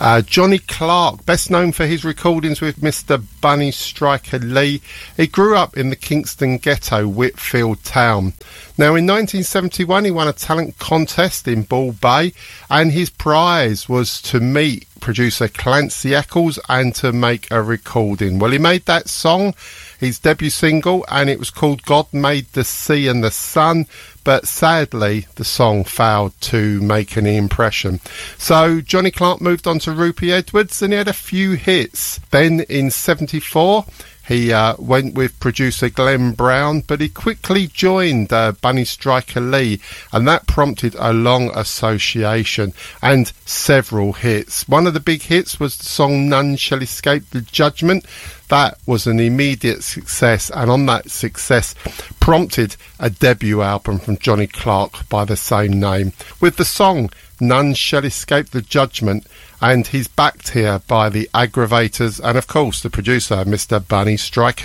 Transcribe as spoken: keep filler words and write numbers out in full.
Uh, Johnny Clark, best known for his recordings with Mister Bunny Striker Lee. He grew up in the Kingston ghetto, Whitfield town. Now, in nineteen seventy-one, he won a talent contest in Ball Bay, and his prize was to meet producer Clancy Eccles and to make a recording. Well, he made that song, his debut single, and it was called God Made the Sea and the Sun, but sadly the song failed to make any impression. So Johnny Clark moved on to Rupie Edwards, and he had a few hits. Then in seventy-four, he uh, went with producer Glenn Brown, but he quickly joined uh, Bunny Striker Lee, and that prompted a long association and several hits. One of the big hits was the song None Shall Escape the Judgment. That was an immediate success, and on that success prompted a debut album from Johnny Clark by the same name, with the song None Shall Escape the Judgment, and he's backed here by the Aggravators and of course the producer Mister Bunny Striker.